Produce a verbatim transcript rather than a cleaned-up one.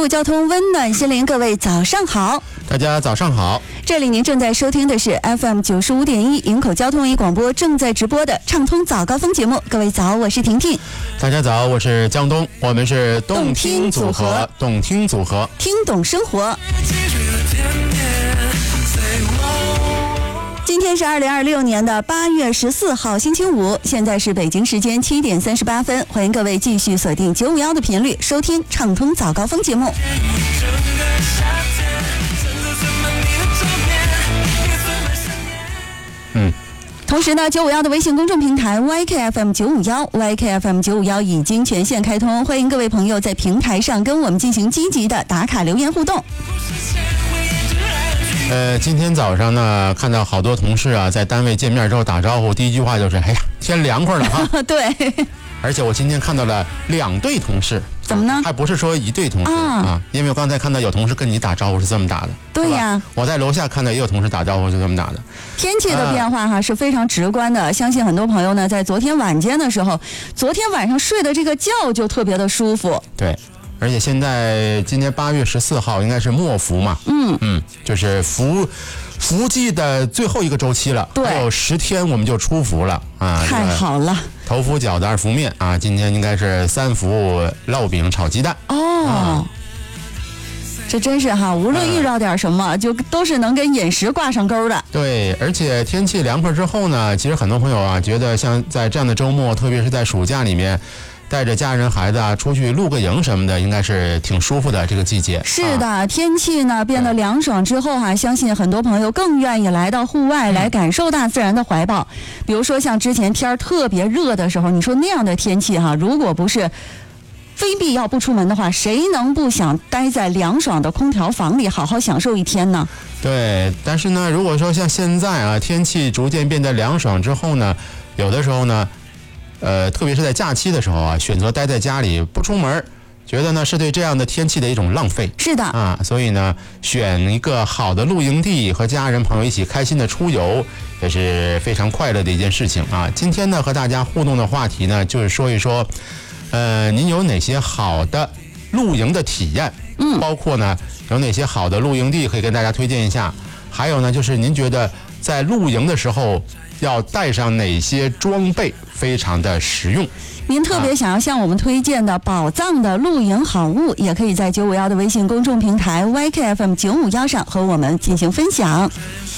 路交通温暖心灵，各位早上好。 大家早上好， 这里您正在收听的是 F M 九十五点一营口交通一广播正在直播的畅通早高峰节目。各位早，我是婷婷。 大家早，我是江东，我们是动听组合，动听组合， 听懂生活。今天是二零二六年的八月十四号，星期五，现在是北京时间七点三十八分。欢迎各位继续锁定九五幺的频率，收听畅通早高峰节目。 嗯。 同时呢，九五幺的微信公众平台 Y K F M 九五幺 Y K F M 九五幺已经全线开通，欢迎各位朋友在平台上跟我们进行积极的打卡留言互动。 呃，今天早上呢，看到好多同事啊，在单位见面之后打招呼，第一句话就是：“哎呀，天凉快了哈。” 对。 而且我今天看到了两对同事， 怎么呢？ 还不是说一对同事 啊, 啊，因为我刚才看到有同事跟你打招呼是这么打的。 对呀， 我在楼下看到也有同事打招呼是这么打的。 天气的变化哈、啊、是非常直观的，相信很多朋友呢在昨天晚间的时候，昨天晚上睡的这个觉就特别的舒服。 对。而且现在今天八月十四号应该是末伏嘛， 嗯嗯，就是伏伏季的最后一个周期了， 对， 还有十天我们就出伏了啊！ 太好了， 头伏饺子二伏面啊，今天应该是三伏烙饼炒鸡蛋哦。啊这真是哈，无论遇到点什么、嗯，就都是能跟饮食挂上钩的。 对，而且天气凉快之后呢，其实很多朋友啊，觉得像在这样的周末，特别是在暑假里面，带着家人孩子啊出去露个营什么的，应该是挺舒服的这个季节。 是的，啊、天气呢变得凉爽之后啊，相信很多朋友更愿意来到户外来感受大自然的怀抱。嗯、比如说像之前天特别热的时候，你说那样的天气哈、啊，如果不是非必要不出门的话，谁能不想待在凉爽的空调房里好好享受一天呢？ 对，但是呢，如果说像现在啊，天气逐渐变得凉爽之后呢，有的时候呢，呃，特别是在假期的时候啊，选择待在家里不出门，觉得呢是对这样的天气的一种浪费。 是的啊，所以呢，选一个好的露营地，和家人朋友一起开心的出游，也是非常快乐的一件事情啊。今天呢，和大家互动的话题呢，就是说一说。呃，您有哪些好的露营的体验？ 嗯， 包括呢有哪些好的露营地可以跟大家推荐一下？还有呢，就是您觉得在露营的时候要带上哪些装备非常的实用？ 您特别想要向我们推荐的宝藏的露营好物，啊、也可以在九五幺的微信公众平台 Y K F M 九五幺上和我们进行分享。